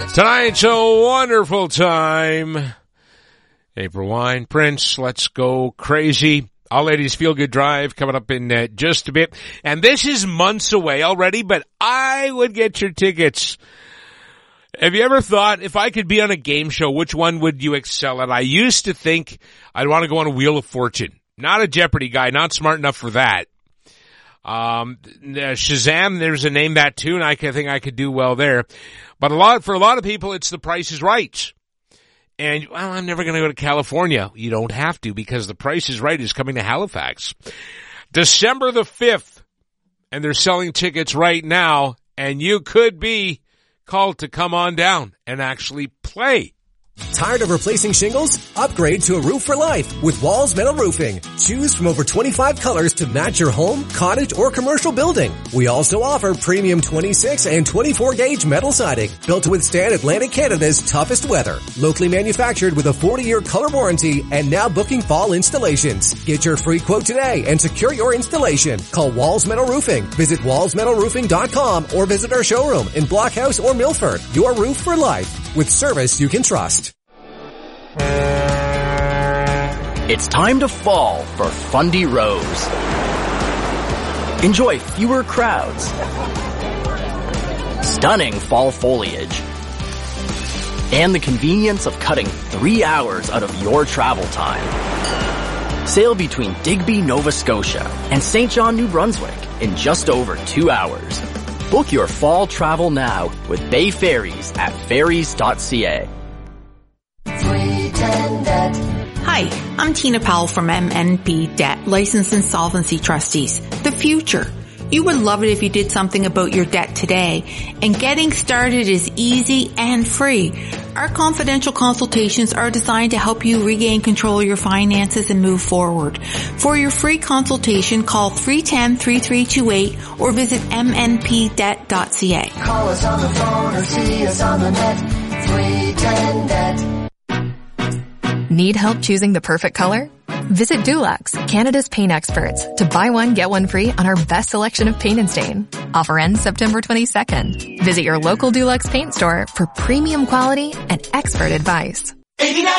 Tonight's a wonderful time. April Wine, Prince, Let's Go Crazy. All Ladies Feel Good Drive coming up in just a bit. And this is months away already, but I would get your tickets. Have you ever thought, if I could be on a game show, which one would you excel at? I used to think I'd want to go on a Wheel of Fortune. Not a Jeopardy guy, not smart enough for that. Shazam, there's a name that too, and I think I could do well there. But for a lot of people, it's The Price is Right. And, well, I'm never going to go to California. You don't have to, because The Price is Right is coming to Halifax. December the 5th. And they're selling tickets right now. And you could be called to come on down and actually play. Tired of replacing shingles? Upgrade to a roof for life with Walls Metal Roofing. Choose from over 25 colors to match your home, cottage, or commercial building. We also offer premium 26 and 24 gauge metal siding built to withstand Atlantic Canada's toughest weather. Locally manufactured with a 40-year color warranty and now booking fall installations. Get your free quote today and secure your installation. Call Walls Metal Roofing. Visit wallsmetalroofing.com or visit our showroom in Blockhouse or Milford. Your roof for life with service you can trust. It's time to fall for Fundy Rose. Enjoy fewer crowds, stunning fall foliage, and the convenience of cutting 3 hours out of your travel time. Sail between Digby, Nova Scotia and St. John, New Brunswick in just over 2 hours. Book your fall travel now with Bay Ferries at ferries.ca. Hi, I'm Tina Powell from MNP Debt, Licensed Insolvency Trustees. The future. You would love it if you did something about your debt today, and getting started is easy and free. Our confidential consultations are designed to help you regain control of your finances and move forward. For your free consultation, call 310-3328 or visit mnpdebt.ca. Call us on the phone or see us on the net. 310-DEBT. Need help choosing the perfect color? Visit Dulux, Canada's paint experts, to buy one, get one free on our best selection of paint and stain. Offer ends September 22nd. Visit your local Dulux paint store for premium quality and expert advice. 89